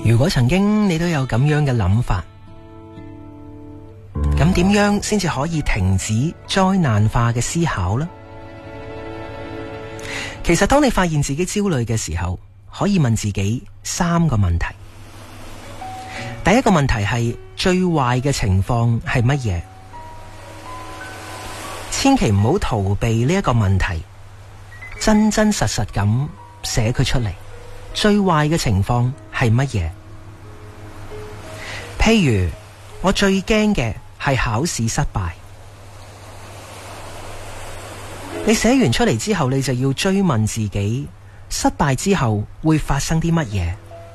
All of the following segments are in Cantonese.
如果曾經你都有咁樣嘅諗法，咁點樣先至可以停止災難化嘅思考呢？其實當你發現自己焦慮嘅時候，可以問自己3個問題。第一個問題係最壞嘅情況係乜嘢？千祈唔好逃避呢一個問題，真真實實咁寫佢出嚟。最壞嘅情況係乜嘢？譬如我最驚嘅係考試失敗。你寫完出嚟之後，你就要追問自己，失敗之後會發生啲乜嘢？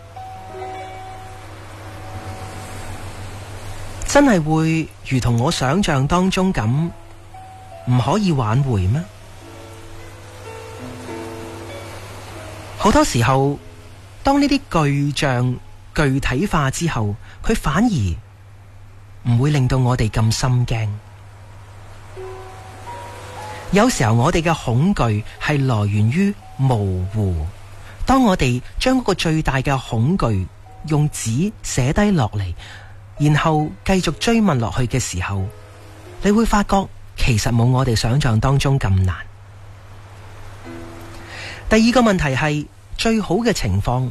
真係會如同我想象當中咁，唔可以挽回咩？好多時候，當呢啲巨象具體化之後，佢反而唔會令到我哋咁心驚。有時候我哋嘅恐懼係來源於模糊。當我哋將嗰個最大嘅恐懼用紙寫低落嚟，然後繼續追問落去嘅時候，你會發覺其實冇我哋想象當中咁難。第二個問題係最好嘅情況